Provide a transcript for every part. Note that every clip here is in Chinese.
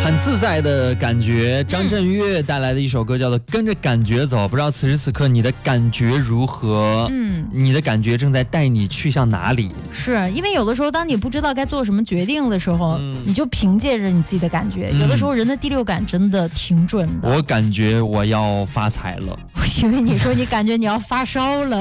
很自在的感觉，张震岳带来的一首歌叫做《跟着感觉走》，不知道此时此刻你的感觉如何？你的感觉正在带你去向哪里？ 是因为有的时候，当你不知道该做什么决定的时候，你就凭借着你自己的感觉。有的时候人的第六感真的挺准的。 我感觉我要发财了。 我以为你说你感觉你要发烧了。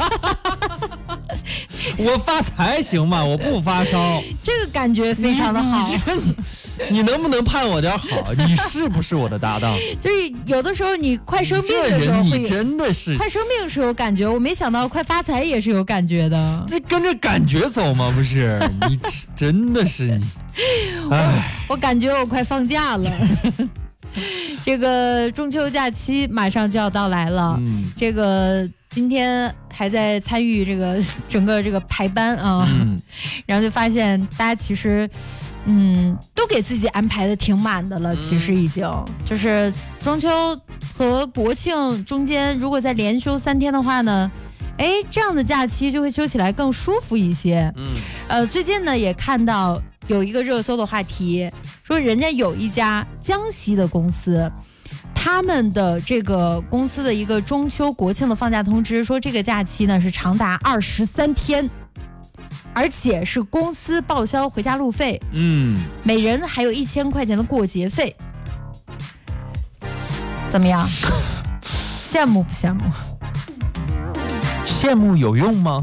我发财行吗？我不发烧。 这个感觉非常的好。 你能不能盼我点好？你是不是我的搭档？ 就是有的时候你快生病的时候你真的是快生病是有感觉，我没想到快发财也是有感觉的。 这跟着感觉走吗？不是，你真的是你。 我感觉我快放假了。这个中秋假期马上就要到来了，这个今天还在参与这个整个这个排班啊，然后就发现大家其实都给自己安排的挺满的了，其实已经就是中秋和国庆中间如果再连休3天的话呢，这样的假期就会休起来更舒服一些。最近呢也看到有一个热搜的话题，说人家有一家江西的公司，他们的这个公司的一个中秋国庆的放假通知说，这个假期呢是长达23天，而且是公司报销回家路费，每人还有1000块钱的过节费。怎么样？羡慕不羡慕？ 羡慕有用吗？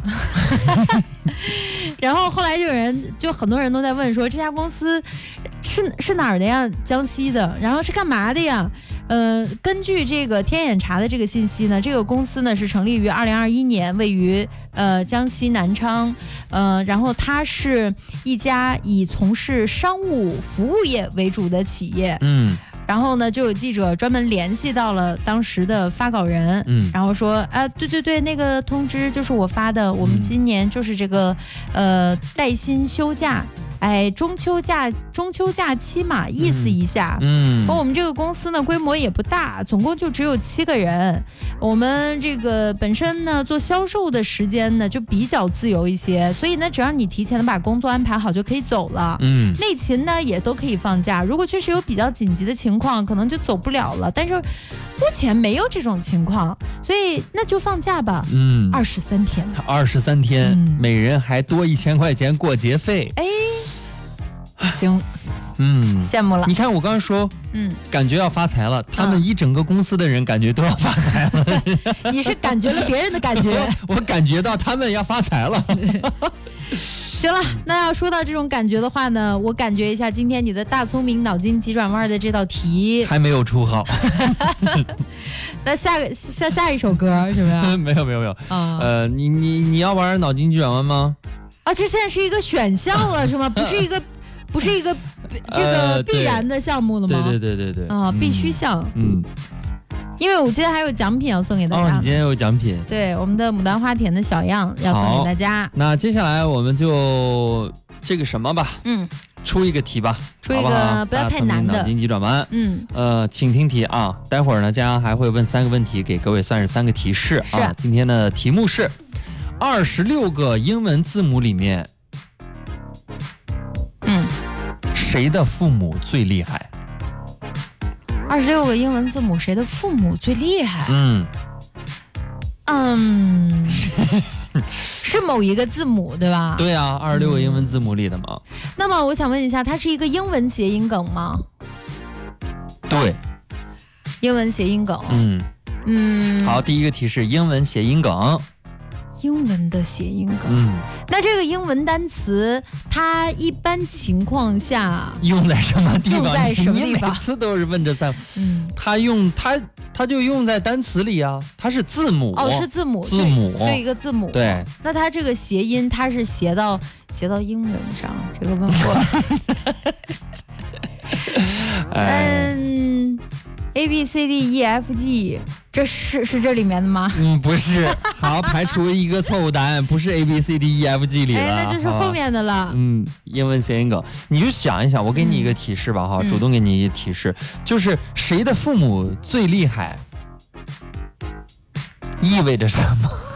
然后后来就很多人都在问说，这家公司是哪儿的呀？江西的，然后是干嘛的呀？根据这个天眼查的这个信息呢，这个公司呢是成立于2021年，位于江西南昌，然后它是一家以从事商务服务业为主的企业。然后呢，就有记者专门联系到了当时的发稿人，然后说对，那个通知就是我发的，我们今年就是这个带薪休假。中秋假期嘛，意思一下。我们这个公司呢规模也不大，总共就只有7个人。我们这个本身呢做销售的时间呢就比较自由一些，所以呢只要你提前的把工作安排好就可以走了。内勤呢也都可以放假，如果确实有比较紧急的情况，可能就走不了了。但是目前没有这种情况，所以那就放假吧。23天 ，23天，每人还多1000块钱过节费。 行，羡慕了。 你看我刚刚说，感觉要发财了，他们一整个公司的人感觉都要发财了。 你是感觉了别人的感觉， 我感觉到他们要发财了。 行了，那要说到这种感觉的话呢，我感觉一下今天你的大聪明脑筋急转弯的这道题还没有出好。 那下一首歌是不是？ 没有。你要玩脑筋急转弯吗？ 这现在是一个选项了是吗？不是一个这个必然的项目了吗？ 对。 必须项。因为我今天还有奖品要送给大家。 你今天有奖品？对， 我们的牡丹花田的小样要送给大家。 那接下来我们就这个什么吧，出一个题吧， 出一个不要太难的脑筋急转弯。请听题啊！待会儿呢，将还会问3个问题，给各位算是3个提示啊。今天的题目是26个英文字母里面，谁的父母最厉害？26 个英文字母，谁的父母最厉害？是某一个字母对吧？ 对啊，26个英文字母里的嘛。 那么我想问一下，它是一个英文谐音梗吗？ 对， 英文谐音梗。 好，第一个提示，英文谐音梗。 英文的谐音梗。那这个英文单词它一般情况下用在什么地方？ 用在什么地方？ 你每次都是问这3。它就用在单词里啊，它是字母。 是字母， 就一个字母。 对， 那它这个谐音，它是谐到英文上，这个问过。A B C D E F G， 这是这里面的吗？ 不是。好，排除一个错误答案，不是 A B C D E F G 里了。 那就是后面的了。 英文谐音梗，你就想一想，我给你一个提示吧，主动给你一个提示，就是谁的父母最厉害，意味着什么？